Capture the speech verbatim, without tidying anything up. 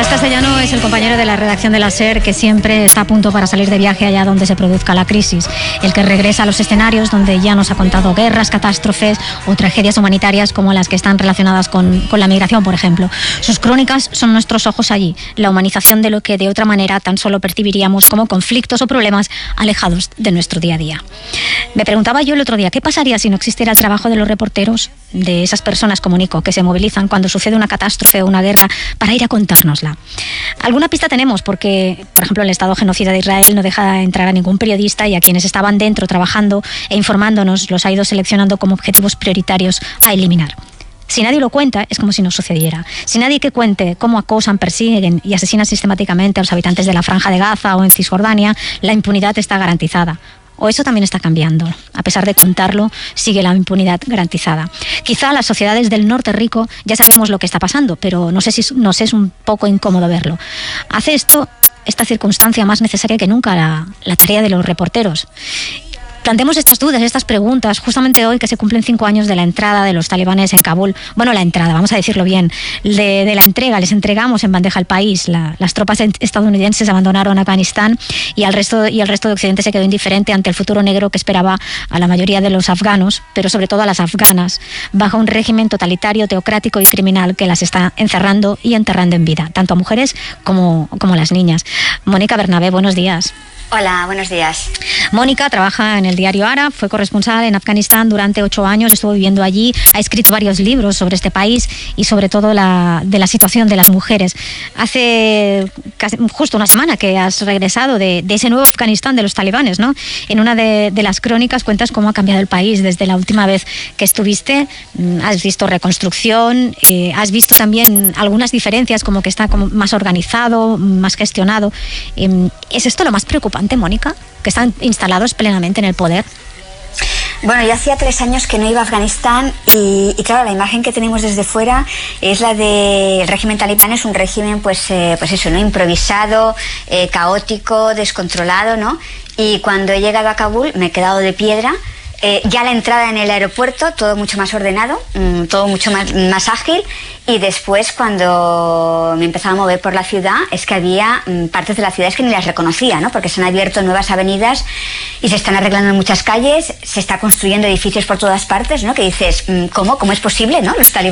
Castellano es el compañero de la redacción de la SER que siempre está a punto para salir de viaje allá donde se produzca la crisis. El que regresa a los escenarios donde ya nos ha contado guerras, catástrofes o tragedias humanitarias como las que están relacionadas con, con la migración, por ejemplo. Sus crónicas son nuestros ojos allí, la humanización de lo que de otra manera tan solo percibiríamos como conflictos o problemas alejados de nuestro día a día. Me preguntaba yo el otro día, ¿qué pasaría si no existiera el trabajo de los reporteros, de esas personas como Nico, que se movilizan cuando sucede una catástrofe o una guerra para ir a contárnosla? Alguna pista tenemos porque, por ejemplo, el Estado genocida de Israel no deja entrar a ningún periodista y a quienes estaban dentro trabajando e informándonos los ha ido seleccionando como objetivos prioritarios a eliminar. Si nadie lo cuenta, es como si no sucediera. Si nadie que cuente cómo acosan, persiguen y asesinan sistemáticamente a los habitantes de la Franja de Gaza o en Cisjordania, la impunidad está garantizada. O eso también está cambiando. A pesar de contarlo, sigue la impunidad garantizada. Quizá las sociedades del norte rico ya sabemos lo que está pasando, pero no sé si nos es un poco incómodo verlo. Hace esto, esta circunstancia más necesaria que nunca, la, la tarea de los reporteros. Planteemos estas dudas, estas preguntas, justamente hoy que se cumplen cinco años de la entrada de los talibanes en Kabul. Bueno, la entrada, vamos a decirlo bien, de, de la entrega, les entregamos en bandeja al país. La, las tropas estadounidenses abandonaron Afganistán y, al resto, y el resto de Occidente se quedó indiferente ante el futuro negro que esperaba a la mayoría de los afganos, pero sobre todo a las afganas, bajo un régimen totalitario, teocrático y criminal que las está encerrando y enterrando en vida, tanto a mujeres como, como a las niñas. Mónica Bernabé, buenos días. Hola, buenos días. Mónica trabaja en el diario Ara, fue corresponsal en Afganistán durante ocho años, estuvo viviendo allí, ha escrito varios libros sobre este país y sobre todo la, de la situación de las mujeres. Hace casi, justo una semana que has regresado de, de ese nuevo Afganistán de los talibanes, ¿no? En una de, de las crónicas cuentas cómo ha cambiado el país desde la última vez que estuviste. Has visto reconstrucción, eh, has visto también algunas diferencias, como que está como más organizado, más gestionado. Eh, ¿Es esto lo más preocupante, Mónica, que están instalados plenamente en el poder? Bueno, yo hacía tres años que no iba a Afganistán y, y claro, la imagen que tenemos desde fuera es la del régimen talibán. Es un régimen, pues, eh, pues eso, ¿no? Improvisado, eh, caótico, descontrolado, ¿no? Y cuando he llegado a Kabul me he quedado de piedra. Eh, ya la entrada en el aeropuerto, todo mucho más ordenado, mmm, todo mucho más, más ágil, y después cuando me empezaba a mover por la ciudad es que había mmm, partes de la ciudad que ni las reconocía, ¿no? Porque se han abierto nuevas avenidas y se están arreglando en muchas calles, se está construyendo edificios por todas partes, ¿no? Que dices, mmm, ¿cómo? ¿Cómo es posible, ¿no? Los talibanes